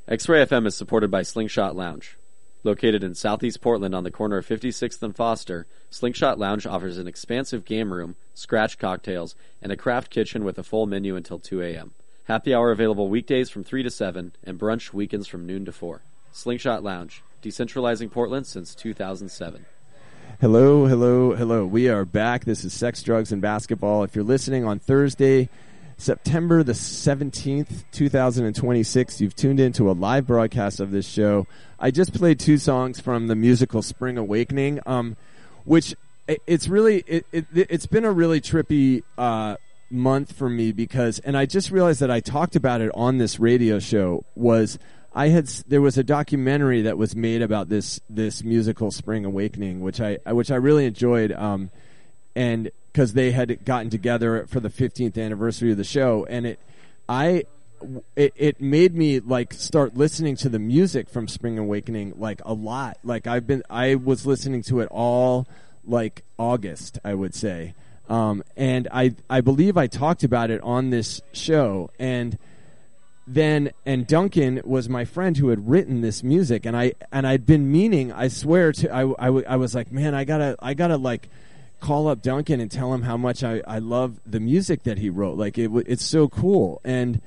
X-Ray FM is supported by Slingshot Lounge. Located in Southeast Portland on the corner of 56th and Foster, Slingshot Lounge offers an expansive game room, scratch cocktails, and a craft kitchen with a full menu until 2 a.m. Happy hour available weekdays from 3 to 7, and brunch weekends from noon to 4. Slingshot Lounge, decentralizing Portland since 2007. Hello. We are back. This is Sex, Drugs, and Basketball. If you're listening on Thursday, September the 17th, 2026, you've tuned into a live broadcast of this show. I just played two songs from the musical Spring Awakening, which it's been a really trippy month for me because, and I just realized that I talked about it on this radio show, there was a documentary that was made about this musical Spring Awakening, which I really enjoyed, and because they had gotten together for the 15th anniversary of the show, and it made me like start listening to the music from Spring Awakening like a lot. Like I was listening to it all like August, I would say, and I believe I talked about it on this show, and Duncan was my friend who had written this music, and I'd been meaning, I swear to, I was like, man, I gotta like call up Duncan and tell him how much I love the music that he wrote. Like it's so cool. And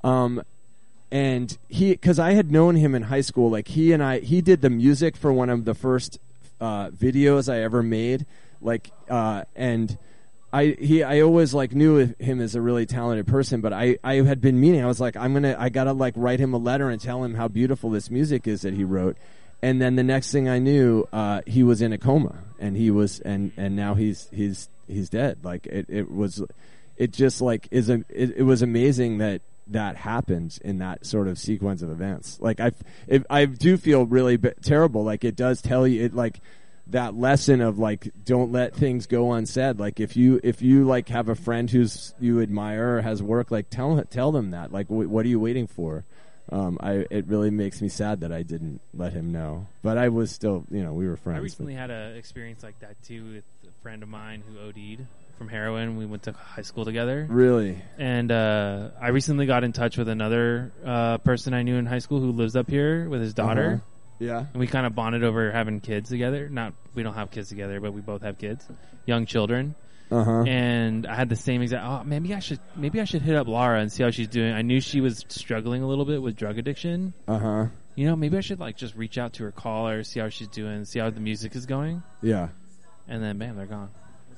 he, cause I had known him in high school, like he did the music for one of the first, videos I ever made. Like, and I always like knew him as a really talented person, but I had been meaning, I was like, I gotta like write him a letter and tell him how beautiful this music is that he wrote. And then the next thing I knew, he was in a coma, and he was, and now he's dead. Like it was amazing that happened in that sort of sequence of events. Like I do feel really terrible. Like it does tell you, it like that lesson of like, don't let things go unsaid. Like if you like have a friend who's you admire or has work, like tell them that. Like what are you waiting for? It really makes me sad that I didn't let him know, but I was still, we were friends. I recently had an experience like that too with a friend of mine who OD'd from heroin. We went to high school together. Really? And I recently got in touch with another person I knew in high school who lives up here with his daughter. Uh-huh. Yeah. And we kind of bonded over having kids together. We don't have kids together, but we both have kids, young children. Uh-huh. And I had the same exact, maybe I should hit up Laura and see how she's doing. I knew she was struggling a little bit with drug addiction. Uh-huh. Maybe I should like just reach out to her, call her, see how she's doing, see how the music is going. Yeah. And then bam, they're gone.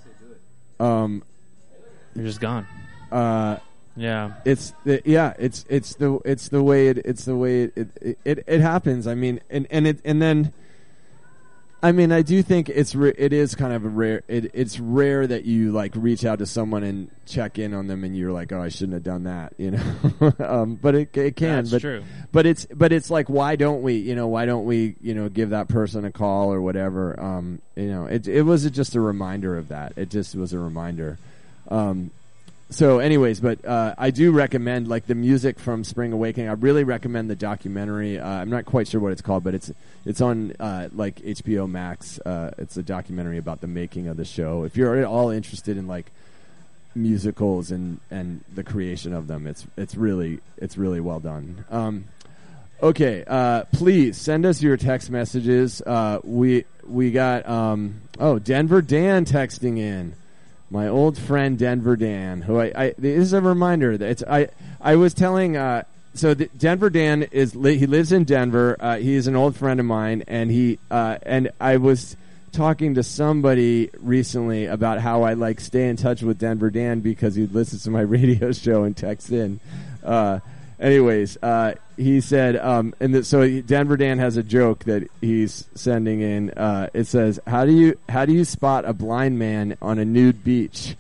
They're just gone. Yeah. It's the way it happens. I mean, and then I mean, I do think it is kind of it's rare that you like reach out to someone and check in on them and you're like, oh, I shouldn't have done that, but it can. That's true. But it's like, why don't we give that person a call or whatever? It was just a reminder of that. It just was a reminder. So anyways, but I do recommend like the music from Spring Awakening. I really recommend the documentary. I'm not quite sure what it's called, but it's on like HBO Max. It's a documentary about the making of the show. If you're at all interested in like musicals and the creation of them, it's really well done. Okay, please send us your text messages. We got Denver Dan texting in. My old friend Denver Dan, who this is a reminder that I was telling. Denver Dan he lives in Denver. He's an old friend of mine, and I was talking to somebody recently about how I like stay in touch with Denver Dan because he listens to my radio show and texts in. Anyways, he said, so Denver Dan has a joke that he's sending in. It says, "How do you spot a blind man on a nude beach?"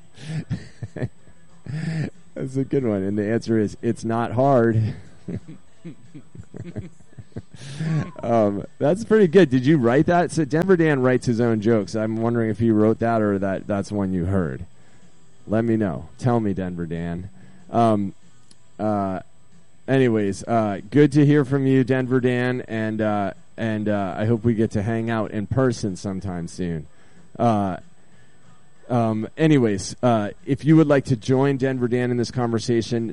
That's a good one, and the answer is, it's not hard. That's pretty good. Did you write that? So Denver Dan writes his own jokes. I'm wondering if he wrote that or that's one you heard. Let me know. Tell me, Denver Dan. Anyways, good to hear from you, Denver Dan, and I hope we get to hang out in person sometime soon. Anyways, if you would like to join Denver Dan in this conversation,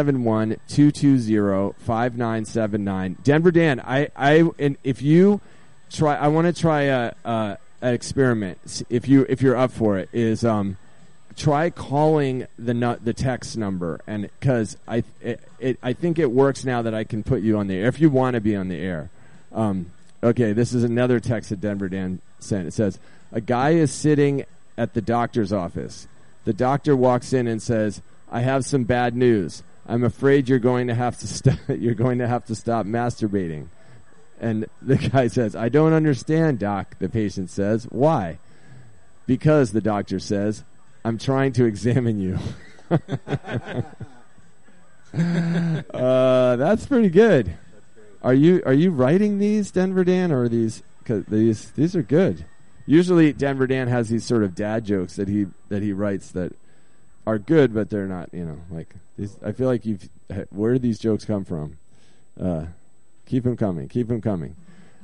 971-220-5979. Denver Dan, and if you try, I want to try an experiment. If you're up for it, is try calling the text number, and because I think it works now that I can put you on the air if you want to be on the air. Okay, this is another text that Denver Dan sent. It says, a guy is sitting at the doctor's office. The doctor walks in and says, I have some bad news. I'm afraid you're going to have to stop masturbating. And the guy says, I don't understand, doc. The patient says, why? Because, the doctor says, I'm trying to examine you. That's pretty good. Are you writing these, Denver Dan, or are these? Cause these are good. Usually, Denver Dan has these sort of dad jokes that he writes that are good, but they're not. Like these. I feel like where do these jokes come from? Keep them coming. Keep them coming.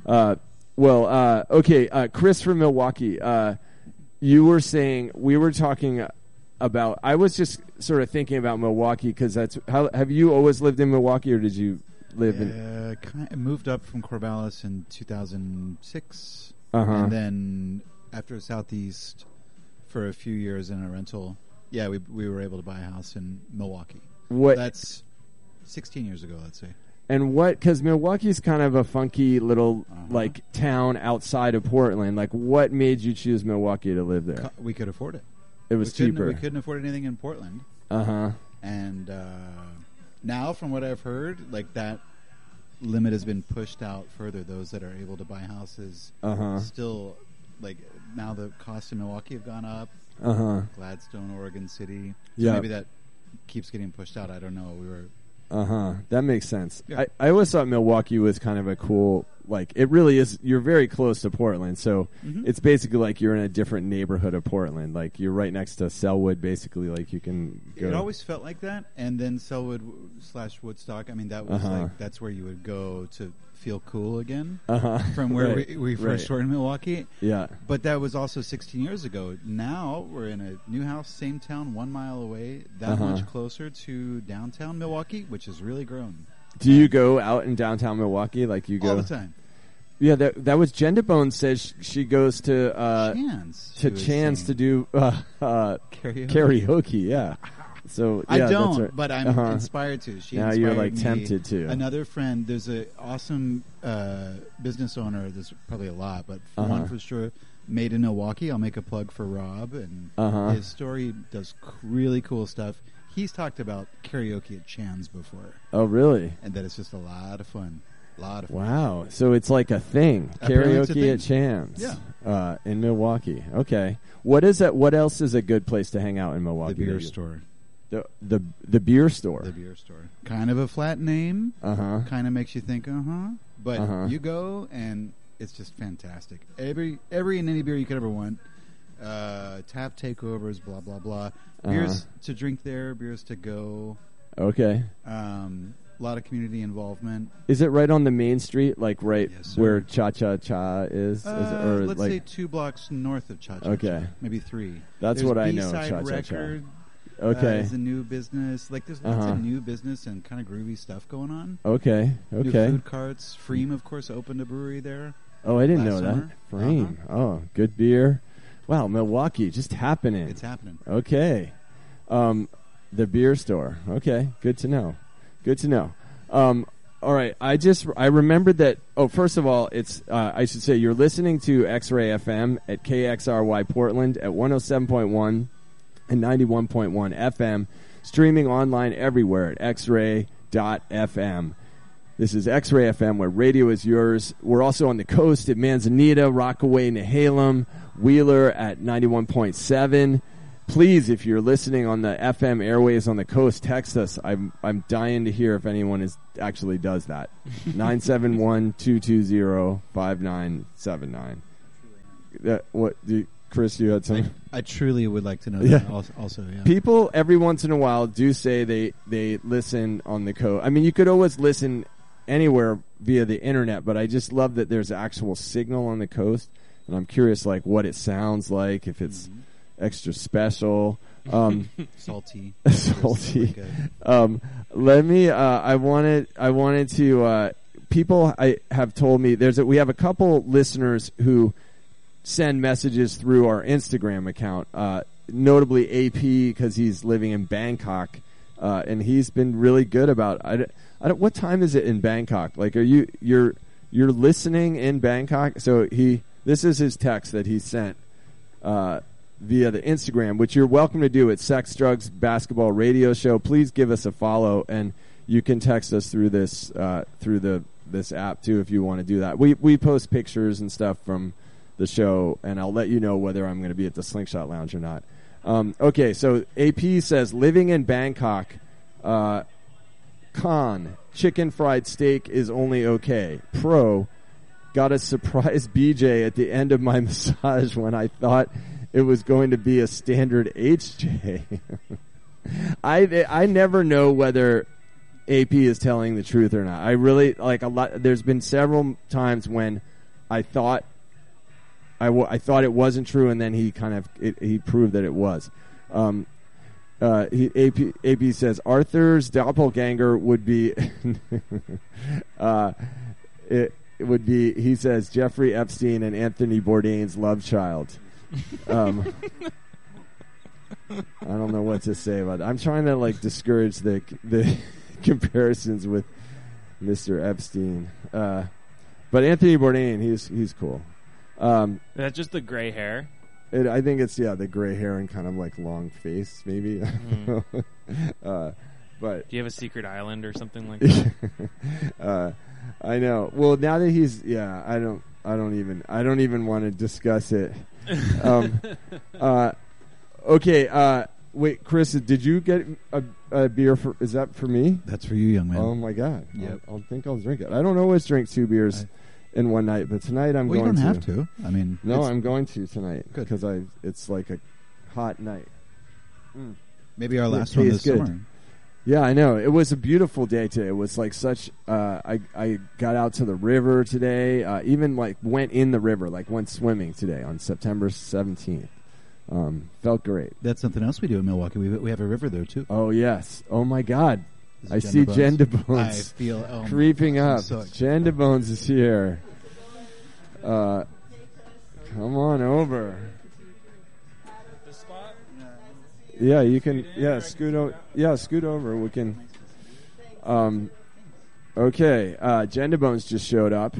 Okay. Chris from Milwaukee. You were saying we were talking about. I was just sort of thinking about Milwaukee because that's how. Have you always lived in Milwaukee, or did you live in? I moved up from Corvallis in 2006. And then after Southeast for a few years in a rental, we were able to buy a house in Milwaukee. That's 16 years ago, let's say. And because Milwaukee's kind of a funky little like town outside of Portland. Like, what made you choose Milwaukee to live there? We could afford it. It was cheaper. We couldn't afford anything in Portland. And now, from what I've heard, like that limit has been pushed out further. Those that are able to buy houses still, like, now the costs in Milwaukee have gone up. Gladstone, Oregon City. So maybe that keeps getting pushed out. I don't know. We were. That makes sense. Yeah. I always thought Milwaukee was kind of a cool, like, it really is. You're very close to Portland, so it's basically like you're in a different neighborhood of Portland. Like, you're right next to Selwood, basically. Like, you can go. It always felt like that. And then Selwood / Woodstock, I mean, that was like, that's where you would go to feel cool again from where we first were in Milwaukee. Yeah. But that was also 16 years ago. Now we're in a new house, same town, 1 mile away, that much closer to downtown Milwaukee, which has really grown. Do you go out in downtown Milwaukee? Like, you go all the time? Yeah, that was Jenda Bone says she goes to Chan's to do karaoke. Yeah. So I don't, that's right. but I'm inspired to. She now inspired you're like me. tempted to. Another friend, there's an awesome business owner. There's probably a lot, but one for sure. Made in Milwaukee. I'll make a plug for Rob, and his story does really cool stuff. He's talked about karaoke at Chan's before. Oh, really? And that it's just a lot of fun. Wow. So it's like a thing. Karaoke at Chan's. Yeah. In Milwaukee. Okay. What is that? What else is a good place to hang out in Milwaukee? The beer store. The beer store. The beer store. Kind of a flat name. Kind of makes you think, But you go and it's just fantastic. Every and any beer you could ever want. Tap takeovers, blah blah blah. Beers to drink there, beers to go. Okay. A lot of community involvement. Is it right on the main street, like Yes, where Cha Cha Cha is? Or let's like say 2 blocks north of Cha Cha. Okay. Maybe 3. That's There's what I know. B-side Cha Cha Cha. Record. Okay. Is a new business. Like, there's lots of new business and kind of groovy stuff going on. Okay. New food carts. Freem, of course, opened a brewery there. Oh, I didn't know last summer. that. Freem. Oh, good beer. Wow, Milwaukee, just happening. It's happening. Okay. The beer store. Okay, good to know. Good to know. All right, I remembered that. Oh, first of all, it's I should say you're listening to X-Ray FM at KXRY Portland at 107.1 and 91.1 FM, streaming online everywhere at xray.fm. This is X-Ray FM, where radio is yours. We're also on the coast at Manzanita, Rockaway, Nehalem, Wheeler at 91.7. Please, if you're listening on the FM airways on the coast, text us. I'm dying to hear if anyone actually does that. 971-220-5979. Chris, you had something? I truly would like to know that also, yeah. People every once in a while do say they listen on the coast. I mean, you could always listen anywhere via the internet, but I just love that there's actual signal on the coast, and I'm curious, like, what it sounds like, if it's extra special. Salty. Salty. Let me. I wanted to. People I have told me we have a couple listeners who send messages through our Instagram account. Notably AP, because he's living in Bangkok, and he's been really good about. I don't. What time is it in Bangkok? Like, you're listening in Bangkok? So this is his text that he sent via the Instagram, which you're welcome to do at Sex Drugs Basketball Radio Show. Please give us a follow, and you can text us through this this app too if you want to do that. We post pictures and stuff from the show, and I'll let you know whether I'm going to be at the Slingshot Lounge or not. Okay, so AP says, living in Bangkok, con, chicken fried steak is only okay. Pro, got a surprise BJ at the end of my massage when I thought it was going to be a standard HJ. I never know whether AP is telling the truth or not. I really, like, a lot. There's been several times when I thought I thought it wasn't true, and then he he proved that it was. AP says Arthur's doppelganger would be it would be, he says, Jeffrey Epstein and Anthony Bourdain's love child. I don't know what to say about it. I'm trying to discourage the comparisons with Mr. Epstein. But Anthony Bourdain, he's cool. That's just the gray hair. I think it's the gray hair and kind of long face, maybe. But do you have a secret island or something like that? I know. Well, now that he's I don't even want to discuss it. Okay. Wait, Chris, did you get a beer is that for me? That's for you, young man. Oh my God. Yep. I think I'll drink it. I don't always drink 2 beers in one night, but tonight I'm going to. You don't have to. I mean, no, I'm going to tonight because good. It's like a hot night. Maybe our last one this summer. Yeah, I know. It was a beautiful day today. It was such. I got out to the river today. Even went in the river, went swimming today on September 17th. Felt great. That's something else we do in Milwaukee. We have a river there too. Oh yes. Oh my God. I see Jen DeBones. I feel creeping up. So Jen DeBones is here. Come on over. The spot? Yeah, you can. Yeah, scoot over. We can. Okay. Jen DeBones just showed up.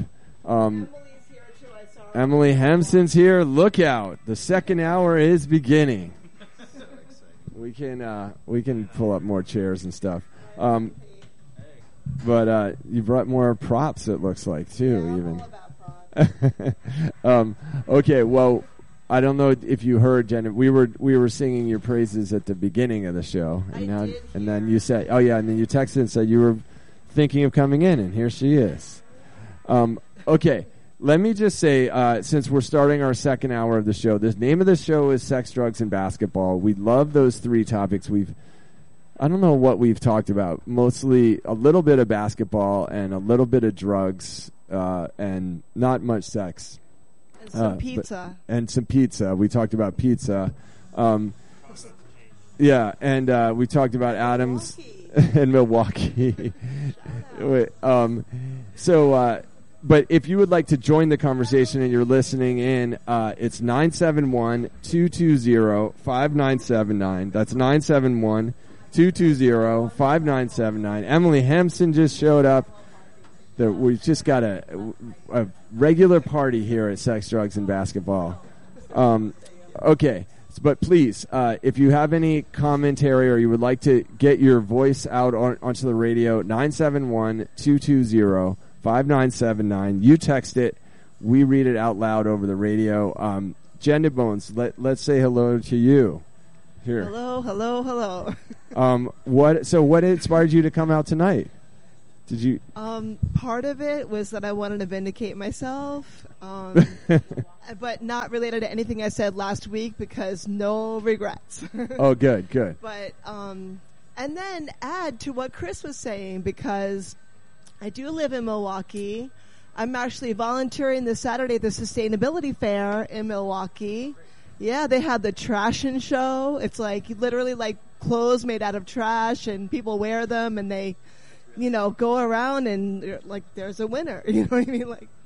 Emily Hemson's here. Look out! The second hour is beginning. We can pull up more chairs and stuff. But you brought more props. It looks like too. Even. Okay. Well, I don't know if you heard, Jen. We were singing your praises at the beginning of the show, and then you said, "Oh yeah," and then you texted and said you were thinking of coming in, and here she is. Okay. Let me just say, since we're starting our second hour of the show, the name of the show is Sex, Drugs, and Basketball. We love those 3 topics. I don't know what we've talked about. Mostly a little bit of basketball and a little bit of drugs, and not much sex. And some pizza. And some pizza. We talked about pizza. Yeah, and we talked about Adams and Milwaukee. But if you would like to join the conversation and you're listening in, it's 971-220-5979. That's 971-220-5979. Emily Hemson just showed up. We've just got a regular party here at Sex, Drugs, and Basketball. Okay. But please, if you have any commentary or you would like to get your voice out onto the radio, 971-220-5979. You text it. We read it out loud over the radio. Jen DeBones, let's say hello to you. Here. Hello. What inspired you to come out tonight? Did you? Part of it was that I wanted to vindicate myself, but not related to anything I said last week because no regrets. Oh, good. But and then add to what Chris was saying because I do live in Milwaukee. I'm actually volunteering this Saturday at the Sustainability Fair in Milwaukee. Yeah, they had the Trashin' show. It's like literally like clothes made out of trash, and people wear them, and they, go around and like there's a winner. You know what I mean? Like,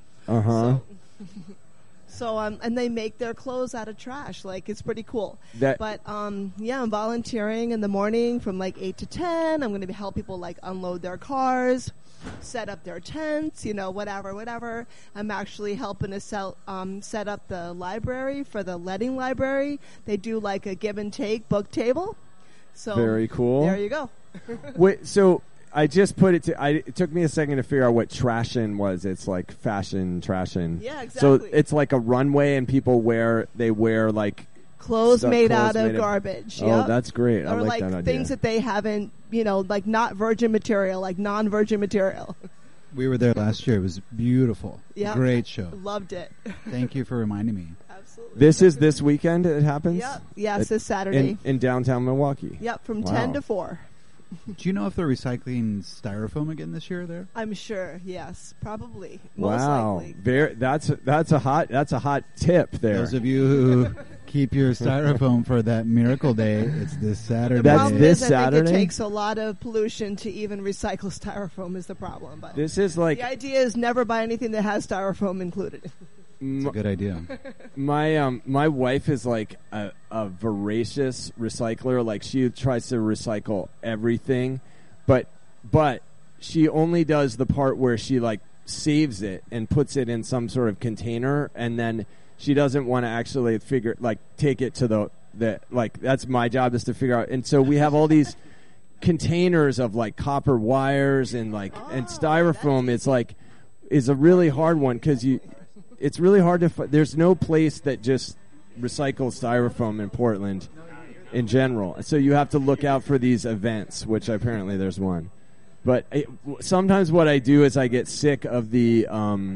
So, and they make their clothes out of trash. Like, it's pretty cool. But I'm volunteering in the morning from like 8 to 10. I'm going to help people like unload their cars, set up their tents, whatever. I'm actually helping to set up the library for the Leading Library. They do like a give and take book table. So very cool. There you go. Wait, so I just put it it took me a second to figure out what trashin' was. It's like fashion trashin'. Yeah, exactly. So it's like a runway, and people wear like clothes made out of garbage. Oh, yep. That's great. I or like that idea. Things that they haven't, like not virgin material, like non-virgin material. We were there last year. It was beautiful. Yeah, great show. Loved it. Thank you for reminding me. Absolutely. This is this weekend. It happens. Yep. Yes, this Saturday in downtown Milwaukee. Yep, from 10 to 4. Do you know if they're recycling styrofoam again this year there? I'm sure. Yes, probably. Most Wow. likely. That's a hot tip there. Those of you who keep your styrofoam for that miracle day, it's this Saturday. The problem this is, Saturday? I think it takes a lot of pollution to even recycle styrofoam is the problem. But this is like the idea is never buy anything that has styrofoam included. It's a good idea. My wife is like a voracious recycler. Like she tries to recycle everything, but she only does the part where she like saves it and puts it in some sort of container, and then she doesn't want to actually take it to the like that's my job is to figure out. And so we have all these containers of like copper wires and and styrofoam. Is a really hard one because it's really hard to there's no place that just recycles styrofoam in Portland in general. So you have to look out for these events, which apparently there's one. But sometimes what I do is I get sick of the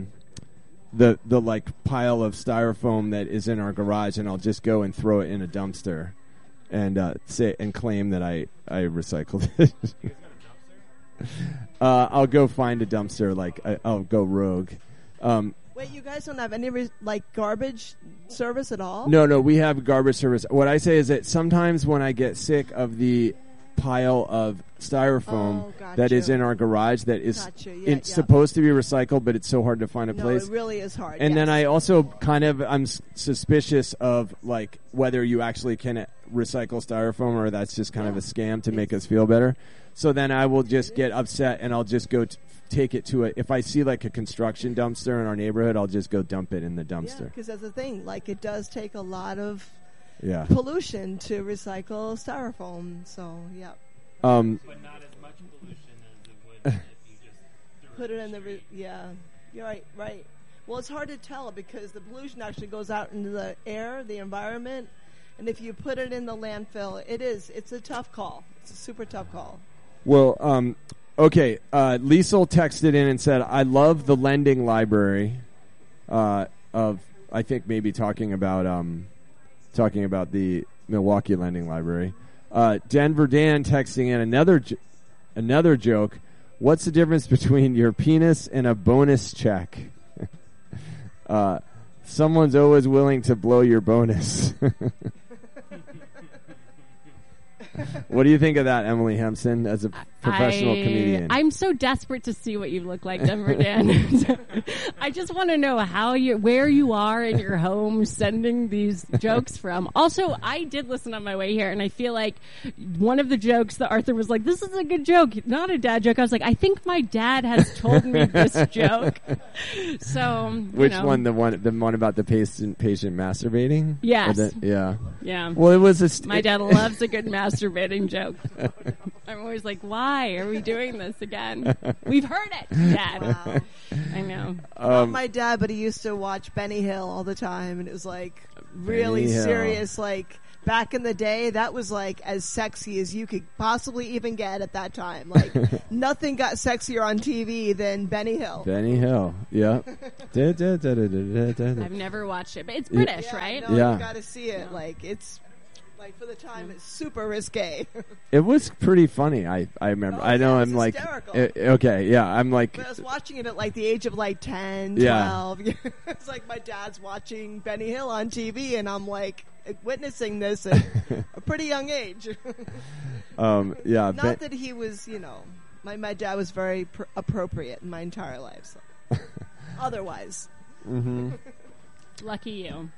like pile of styrofoam that is in our garage, and I'll just go and throw it in a dumpster and claim that I recycled it. I'll go find a dumpster. I'll go rogue. Wait, you guys don't have any garbage service at all? No, we have garbage service. What I say is that sometimes when I get sick of the pile of styrofoam that is in our garage that is supposed to be recycled, but it's so hard to find a place. It really is hard. And then I also I'm suspicious of like whether you actually can recycle styrofoam or that's just kind of a scam to make us feel better. So then I will just get upset and I'll just go take it to if I see like a construction dumpster in our neighborhood, I'll just go dump it in the dumpster. Because that's the thing. Like it does take a lot of pollution to recycle styrofoam. So but not as much pollution as it would if you just put it in the you're right. Well, it's hard to tell because the pollution actually goes out into the air, the environment, and if you put it in the landfill, it's a tough call. It's a super tough call. Well, okay. Liesel texted in and said, "I love the Lending Library." I think maybe talking about the Milwaukee Lending Library. Denver Dan texting in another joke. What's the difference between your penis and a bonus check? Someone's always willing to blow your bonus. What do you think of that, Emily Hempson, as a professional comedian? I'm so desperate to see what you look like, Denver Dan. I just want to know where you are in your home sending these jokes from. Also, I did listen on my way here, and I feel like one of the jokes that Arthur was like, "This is a good joke, not a dad joke." I was like, I think my dad has told me this joke. So, which one? The one about the patient masturbating? Yes. Yeah. Well, it was my dad loves a good masturbating joke. I'm always like, why are we doing this again? We've heard it, Dad. Wow. I know. Not my dad, but he used to watch Benny Hill all the time, and it was like really serious. Like back in the day, that was like as sexy as you could possibly even get at that time. Like nothing got sexier on TV than Benny Hill. Benny Hill, yeah. I've never watched it, but it's British, right? No, you got to see it. Like it's Like, for the time, it's super risque. It was pretty funny. I remember. I know. I'm like, okay, yeah. I'm like, but I was watching it at like the age of like 10, 12. Yeah. It's like my dad's watching Benny Hill on TV, and I'm like witnessing this at a pretty young age. Yeah. Not that he was, my dad was very appropriate in my entire life. So. Otherwise. Mm-hmm. Lucky you.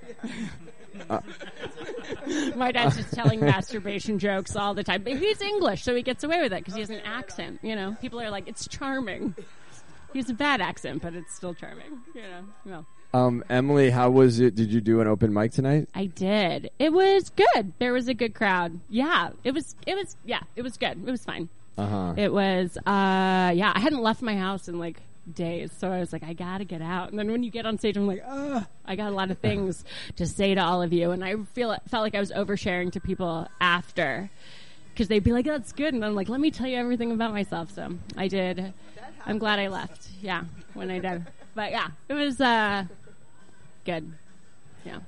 My dad's just telling masturbation jokes all the time. But he's English, so he gets away with it because he has an accent. People are like, it's charming. He has a bad accent, but it's still charming. Emily, how was it? Did you do an open mic tonight? I did. It was good. There was a good crowd. Yeah, it was good. It was fine. It was. I hadn't left my house in like days, so I was like, I gotta get out. And then when you get on stage, I'm like, I got a lot of things to say to all of you, and I felt like I was oversharing to people after, because they'd be like, that's good, and I'm like, let me tell you everything about myself. So I did. I'm glad I left. Yeah, when I did. But yeah, it was good. Yeah.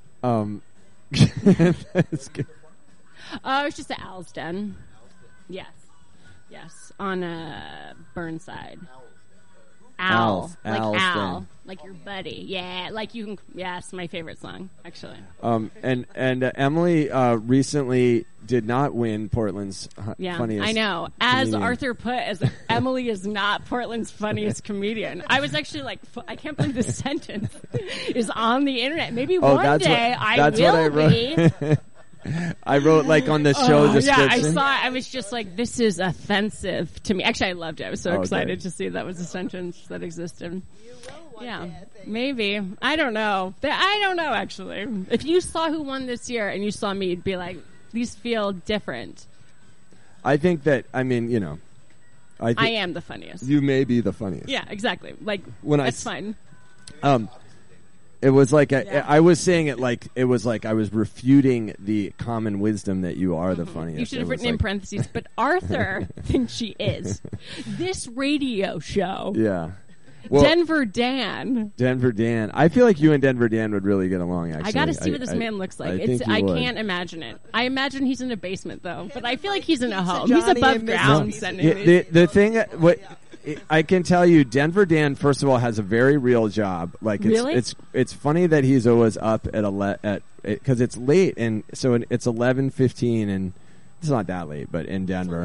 That's good. Oh, it's just at Al's Den. Yes, on Burnside. Al, like your buddy. Yeah, like you can. Yes, my favorite song, actually. And Emily recently did not win Portland's funniest. I know. As comedian. Arthur put, Emily is not Portland's funniest comedian. I was actually like, I can't believe this sentence is on the internet. Maybe one day I will be. I wrote like on the show description. Yeah, I saw it. I was just like, this is offensive to me. Actually, I loved it. I was so excited to see that was a sentence that existed. You will one Yeah, day, I think. maybe. I don't know. I don't know, actually. If you saw who won this year and you saw me, you'd be like, these feel different. I think that, I mean, I am the funniest. You may be the funniest. Yeah, exactly. Like, that's fine. It was like I was saying it like it was like I was refuting the common wisdom that you are the funniest. You should have written in parentheses, but Arthur thinks she is. This radio show. Yeah. Well, Denver Dan. I feel like you and Denver Dan would really get along, actually. I got to see what this man looks like. I can't imagine it. I imagine he's in a basement, though. But I feel like he's in a home. He's above ground. The thing... I can tell you, Denver Dan, first of all, has a very real job. Like, it's funny that he's always up at because it's late, and so it's 11:15, and it's not that late, but in Denver,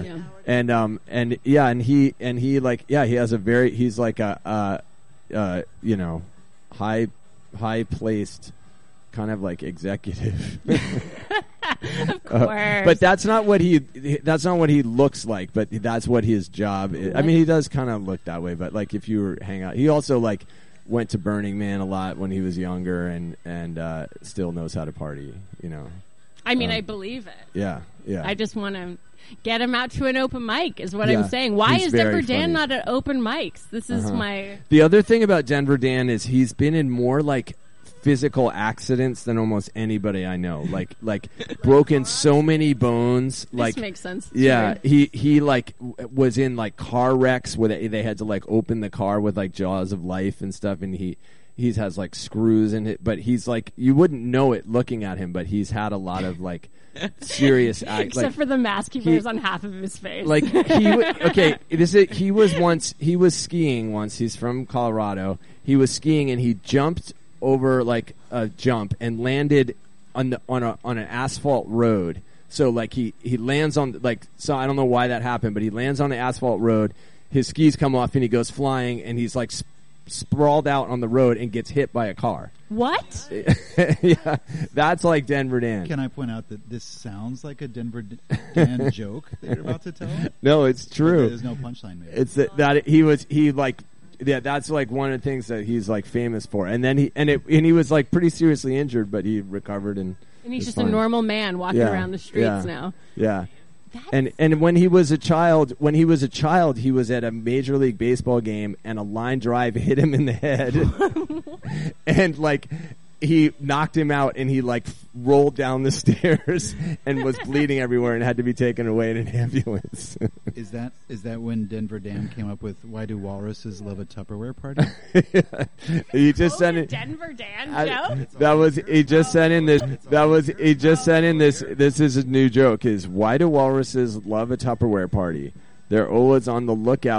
he has a very he's like a high placed kind of like executive. Of course. But that's not what he looks like, but that's what his job is. I mean, he does kind of look that way, but like if you were hang out, he also like went to Burning Man a lot when he was younger and still knows how to party, I mean, I believe it. Yeah. I just want to get him out to an open mic is what I'm saying. Why is Denver Dan not at open mics? This is my... The other thing about Denver Dan is he's been in more like physical accidents than almost anybody I know. Like broken so many bones. This makes sense. Yeah, he like was in like car wrecks where they had to like open the car with like jaws of life and stuff, and he has like screws in it, but he's like you wouldn't know it looking at him, but he's had a lot of like serious except for the mask he wears on half of his face. Like he was skiing once. He's from Colorado. He was skiing and he jumped over like a jump and landed on an asphalt road. So like he lands on so I don't know why that happened, but he lands on the asphalt road. His skis come off and he goes flying and he's like sprawled out on the road and gets hit by a car. What? Yeah, that's like Denver Dan. Can I point out that this sounds like a Denver Dan joke that you're about to tell? No, it's true. There's no punchline made. It's that he that's like one of the things that he's like famous for. And then he was like pretty seriously injured, but he recovered and he's just fine. A normal man walking around the streets now. Yeah. And when he was a child, he was at a Major League Baseball game and a line drive hit him in the head. And like he knocked him out and he like rolled down the stairs and was bleeding everywhere and had to be taken away in an ambulance. Is that when Denver Dan came up with why do walruses love a Tupperware party? You just sent it. Denver Dan joke. That was he just sent in this. That was he just sent in this. This is a new joke. Is why do walruses love a Tupperware party? They're always on the lookout